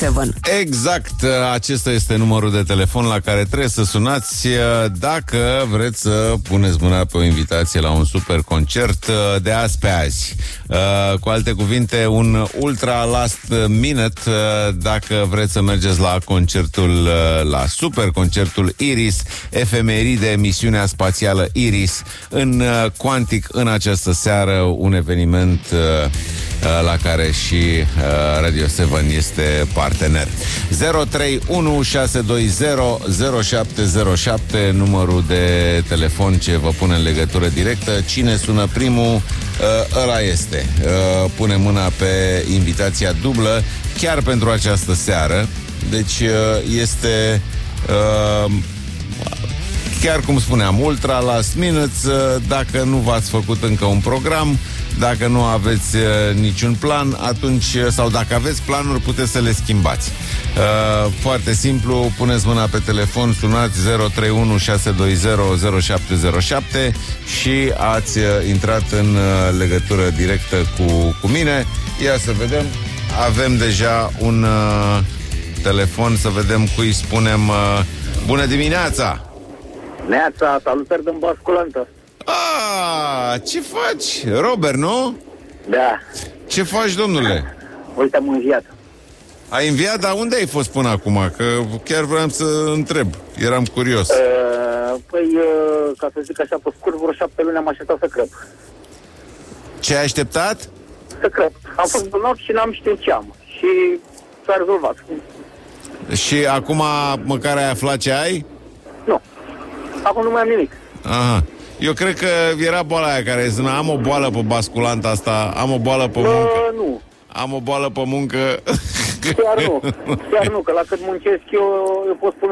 7. Exact, acesta este numărul de telefon la care trebuie să sunați dacă vreți să puneți mâna pe o invitație la un super concert de azi pe azi. Cu alte cuvinte, un ultra last minute dacă vreți să mergeți la concertul, la super concertul Iris, efemeride, emisiunea spațială Iris în Quantic în această seară, un eveniment la care și Radio 7 este partener. 031 620 0707, numărul de telefon ce vă pune în legătură directă. Cine sună primul, ăla este. Pune mâna pe invitația dublă chiar pentru această seară. Deci este chiar cum spuneam, ultra last minute. Dacă nu v-ați făcut încă un program, dacă nu aveți niciun plan, atunci, sau dacă aveți planuri, puteți să le schimbați. Foarte simplu, puneți mâna pe telefon, sunați 031 620 0707 și ați intrat în legătură directă cu mine. Ia să vedem. Avem deja un telefon, să vedem cui spunem bună dimineața! Neața, salutări din basculantă. Ce faci? Robert, nu? Da. Ce faci, domnule? Uite, am înviat. Ai înviat? Dar unde ai fost până acum? Că chiar vreau să întreb. Eram curios. Ca să zic așa, pe scurt, vreo 7 luni am așteptat să crăp. Ce ai așteptat? Să crăp. Am fost bolnav și n-am știut ce am. Și s-a rezolvat. Și acum măcar ai aflat ce ai? Nu. Acum nu mai am nimic. Aha. Eu cred că era boala aia care zicea, am o boală pe basculanta asta, am o boală pe muncă. Nu. Am o boală pe muncă. Chiar nu, că la cât muncesc eu pot spune